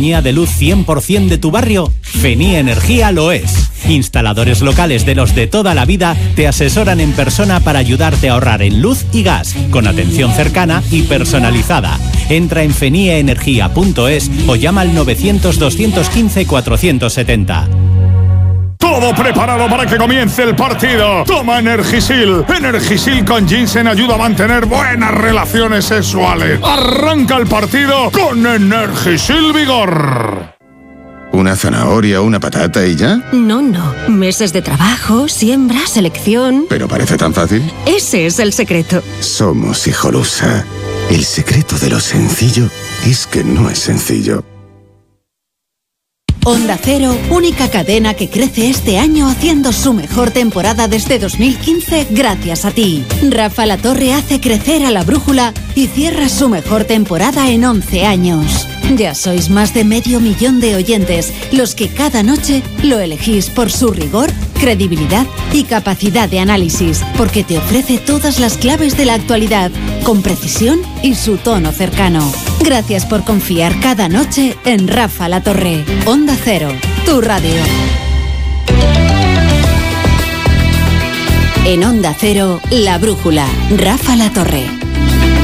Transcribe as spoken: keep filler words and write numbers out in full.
compañía de luz cien por ciento de tu barrio? Fenie Energía lo es. Instaladores locales de los de toda la vida te asesoran en persona para ayudarte a ahorrar en luz y gas, con atención cercana y personalizada. Entra en fenie energía punto es o llama al novecientos, doscientos quince, cuatrocientos setenta. Todo preparado para que comience el partido. Toma Energisil. Energisil con ginseng ayuda a mantener buenas relaciones sexuales. Arranca el partido con Energisil Vigor. ¿Una zanahoria, una patata y ya? No, no. Meses de trabajo, siembra, selección... ¿Pero parece tan fácil? Ese es el secreto. Somos Hijolusa. El secreto de lo sencillo es que no es sencillo. Onda Cero, única cadena que crece este año haciendo su mejor temporada desde dos mil quince gracias a ti. Rafa La Torre hace crecer a La Brújula y cierra su mejor temporada en once años. Ya sois más de medio millón de oyentes, los que cada noche lo elegís por su rigor, credibilidad y capacidad de análisis, porque te ofrece todas las claves de la actualidad, con precisión y su tono cercano. Gracias por confiar cada noche en Rafa La Torre. Onda Cero, tu radio. En Onda Cero, La Brújula, Rafa La Torre.